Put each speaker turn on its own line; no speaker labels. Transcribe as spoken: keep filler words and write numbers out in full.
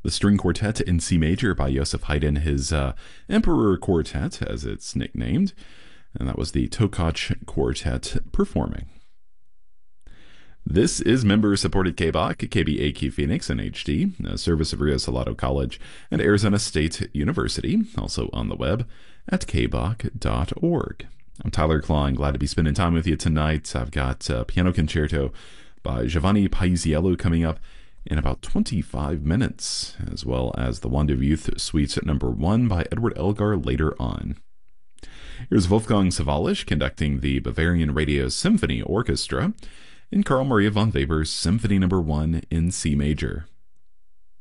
The String Quartet in C Major by Joseph Haydn, his uh, Emperor Quartet, as it's nicknamed. And that was the Tokach Quartet performing. This is member-supported K B A Q, K B A Q Phoenix in H D, a service of Rio Salado College and Arizona State University, also on the web at k b a q dot org. I'm Tyler Klein, glad to be spending time with you tonight. I've got a piano concerto by Giovanni Paisiello coming up in about twenty-five minutes, as well as the Wand of Youth Suites at number one by Edward Elgar later on. Here's Wolfgang Sawallisch conducting the Bavarian Radio Symphony Orchestra in Carl Maria von Weber's Symphony number one in C Major.